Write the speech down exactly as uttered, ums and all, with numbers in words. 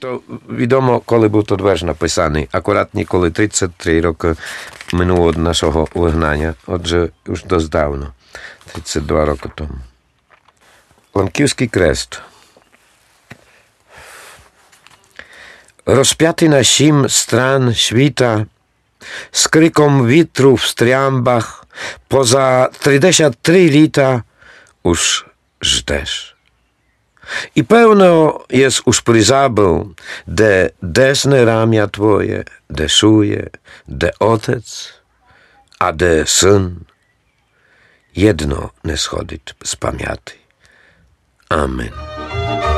То відомо, коли був той вірш написаний. Акуратні, коли тридцять три роки минуло від нашого вигнання. Отже, już досить давно. тридцять два роки тому. Ланківський крест. Rozpiaty na sim stran świta, z krykom witru w strjambach, poza trzydzieści trzy lita już żdesz. I pełno jest już przyzabył, de desne ramia twoje, de szuje, de otec, a de syn. Jedno nie schodzi z pamięci. Amen.